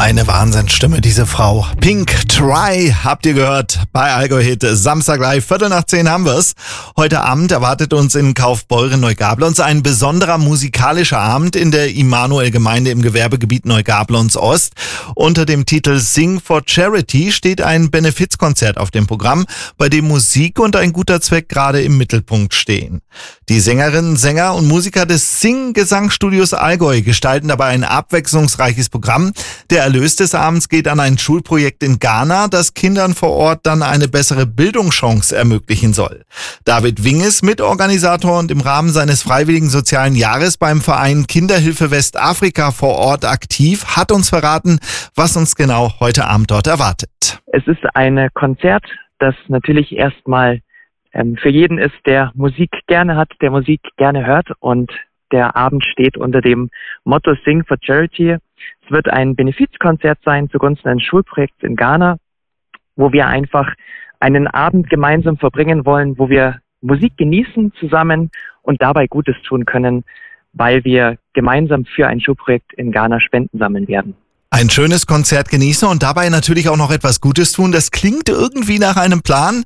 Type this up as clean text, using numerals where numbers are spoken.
Eine Wahnsinnsstimme, diese Frau. Pink Try, habt ihr gehört, bei Allgäu Hit. Samstag live, 9:15 haben wir's. Heute Abend erwartet uns in Kaufbeuren Neugablonz ein besonderer musikalischer Abend in der Immanuel-Gemeinde im Gewerbegebiet Neugablonz Ost. Unter dem Titel Sing for Charity steht ein Benefizkonzert auf dem Programm, bei dem Musik und ein guter Zweck gerade im Mittelpunkt stehen. Die Sängerinnen, Sänger und Musiker des Sing-Gesangsstudios Allgäu gestalten dabei ein abwechslungsreiches Programm. Der Erlös des Abends geht an ein Schulprojekt in Ghana, das Kindern vor Ort dann eine bessere Bildungschance ermöglichen soll. David Wing ist Mitorganisator und im Rahmen seines freiwilligen sozialen Jahres beim Verein Kinderhilfe Westafrika vor Ort aktiv, hat uns verraten, was uns genau heute Abend dort erwartet. Es ist ein Konzert, das natürlich erstmal für jeden ist, der Musik gerne hat, der Musik gerne hört, und der Abend steht unter dem Motto Sing for Charity. Es wird ein Benefizkonzert sein zugunsten eines Schulprojekts in Ghana, wo wir einfach einen Abend gemeinsam verbringen wollen, wo wir Musik genießen zusammen und dabei Gutes tun können, weil wir gemeinsam für ein Schulprojekt in Ghana Spenden sammeln werden. Ein schönes Konzert genießen und dabei natürlich auch noch etwas Gutes tun. Das klingt irgendwie nach einem Plan.